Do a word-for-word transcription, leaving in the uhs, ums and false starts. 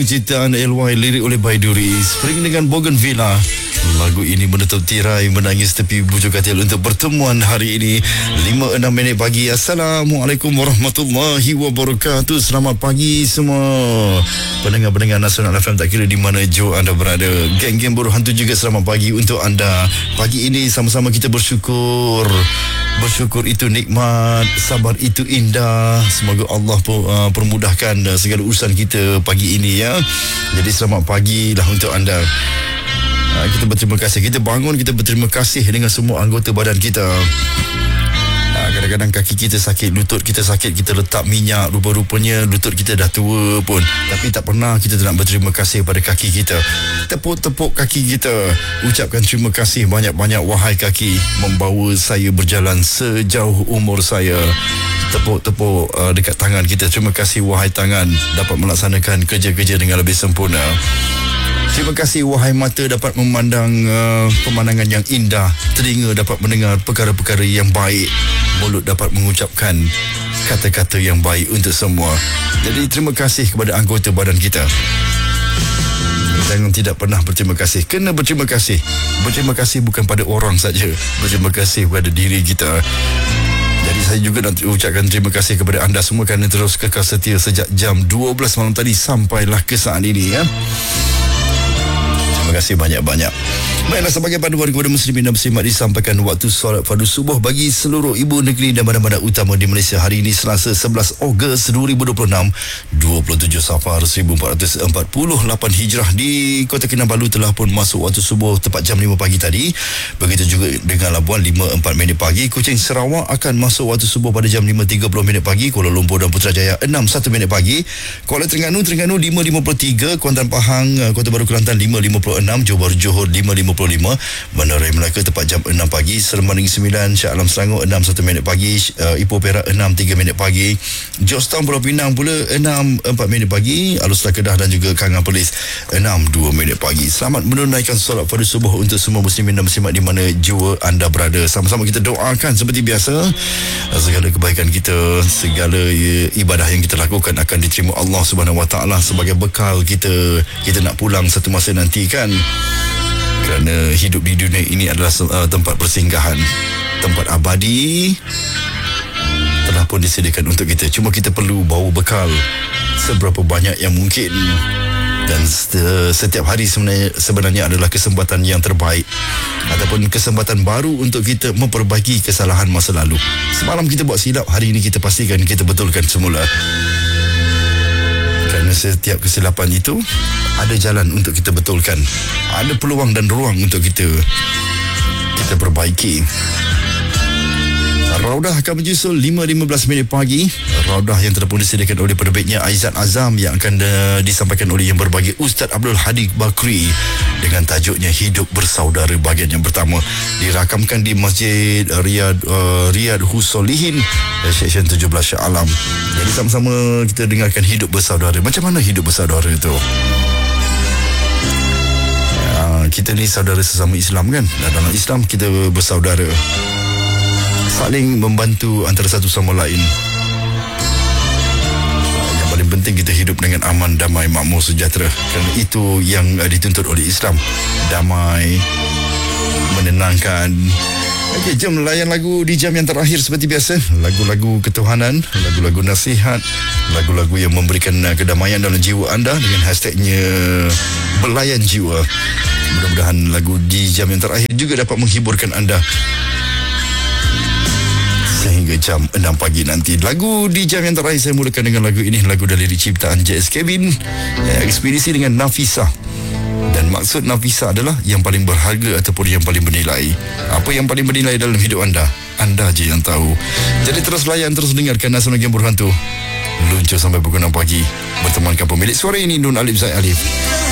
lagu ciptaan L Y, lirik oleh Baiduri. Spring dengan Bougainvillea. Lagu ini menutup tirai menangis tepi bujuk katil untuk pertemuan hari ini lima enam minit pagi. Assalamualaikum warahmatullahi wabarakatuh. Selamat pagi semua pendengar-pendengar Nasional F M, tak kira di mana Joe anda berada. Geng-geng buruh hantu juga selamat pagi untuk anda. Pagi ini sama-sama kita bersyukur. Bersyukur itu nikmat, sabar itu indah. Semoga Allah uh, permudahkan uh, segala urusan kita pagi ini ya. Jadi selamat pagi lah untuk anda. Uh, kita berterima kasih. Kita bangun, kita berterima kasih dengan semua anggota badan kita. Uh, kadang-kadang kaki kita sakit, lutut kita sakit, kita letak minyak, rupa-rupanya lutut kita dah tua pun, tapi tak pernah kita nak berterima kasih pada kaki kita. Tepuk-tepuk kaki kita, ucapkan terima kasih banyak-banyak. Wahai kaki, membawa saya berjalan sejauh umur saya. Tepuk-tepuk uh, dekat tangan kita. Terima kasih wahai tangan, dapat melaksanakan kerja-kerja dengan lebih sempurna. Terima kasih wahai mata, dapat memandang uh, pemandangan yang indah. Telinga dapat mendengar perkara-perkara yang baik. Mulut dapat mengucapkan kata-kata yang baik untuk semua. Jadi terima kasih kepada anggota badan kita. Jangan tidak pernah berterima kasih. Kena berterima kasih. Berterima kasih bukan pada orang saja, berterima kasih kepada diri kita. Jadi saya juga nak ucapkan terima kasih kepada anda semua kerana terus kekal setia sejak jam dua belas malam tadi sampailah ke saat ini ya. Terima kasih banyak-banyak. Baiklah, sebagai panduan kepada muslimin dan muslimat, disampaikan waktu solat fardu subuh bagi seluruh ibu negeri dan bandar-bandar utama di Malaysia. Hari ini Selasa sebelas Ogos dua ribu dua puluh enam, dua puluh tujuh Safar seribu empat ratus empat puluh lapan Hijrah. Di Kota Kinabalu telah pun masuk waktu subuh tepat jam lima pagi tadi. Begitu juga dengan Labuan lima empat minit pagi. Kuching Sarawak akan masuk waktu subuh pada jam lima tiga puluh minit pagi. Kuala Lumpur dan Putrajaya enam satu minit pagi. Kuala Terengganu Terengganu lima lima puluh tiga. Kuantan Pahang Kota Baru Kelantan lima lima puluh enam. Johor Bahru Johor lima lima puluh lima. Bandar Raya Melaka tepat jam enam pagi. Seremban Negeri Sembilan, Shah Alam Selangor enam satu minit pagi. uh, Ipoh Perak enam tiga minit pagi. Georgetown Pulau Pinang pula enam empat minit pagi. Alor Kedah dan juga Kangan Perlis enam dua minit pagi. Selamat menunaikan solat fardu subuh untuk semua muslimin dan muslimat di mana jua anda berada. Sama-sama kita doakan seperti biasa, segala kebaikan kita, segala ibadah yang kita lakukan akan diterima Allah Subhanahu Wa Taala sebagai bekal kita kita nak pulang satu masa nanti kan. Kerana hidup di dunia ini adalah uh, tempat persinggahan, tempat abadi telah pun disediakan untuk kita. Cuma kita perlu bawa bekal seberapa banyak yang mungkin. Dan setiap hari sebenarnya, sebenarnya adalah kesempatan yang terbaik ataupun kesempatan baru untuk kita memperbaiki kesalahan masa lalu. Semalam kita buat silap, hari ini kita pastikan kita betulkan semula. Kerana setiap kesilapan itu ada jalan untuk kita betulkan. Ada peluang dan ruang untuk kita kita perbaiki. Raudah akan menyusul lima lima belas minit pagi. Raudah yang telah pun disediakan oleh penerbitnya Aizat Azam, yang akan uh, disampaikan oleh yang berbahagia Ustaz Abdul Hadi Bakri dengan tajuknya Hidup Bersaudara bahagian yang pertama. Dirakamkan di Masjid Riyad uh, Riyad Husolihin, Seksyen tujuh belas Shah Alam. Jadi sama-sama kita dengarkan Hidup Bersaudara. Macam mana hidup bersaudara itu? Ya, kita ni saudara sesama Islam kan. Dalam Islam kita bersaudara, saling membantu antara satu sama lain. Yang paling penting kita hidup dengan aman, damai, makmur, sejahtera. Kerana itu yang dituntut oleh Islam. Damai, menenangkan. Okey, jom layan lagu di jam yang terakhir seperti biasa. Lagu-lagu ketuhanan, lagu-lagu nasihat, lagu-lagu yang memberikan kedamaian dalam jiwa anda dengan hashtagnya Belayan Jiwa. Mudah-mudahan lagu di jam yang terakhir juga dapat menghiburkan anda sehingga jam enam pagi nanti. Lagu di jam yang terakhir saya mulakan dengan lagu ini. Lagu dari ciptaan J S Kevin, Ekspedisi dengan Nafisa. Dan maksud Nafisa adalah yang paling berharga ataupun yang paling bernilai. Apa yang paling bernilai dalam hidup anda, anda je yang tahu. Jadi terus layan, terus dengarkan Nasional Game Berhantu. Luncur sampai pukul enam pagi bertemankan pemilik suara ini, Nun Alif Zaid Alif.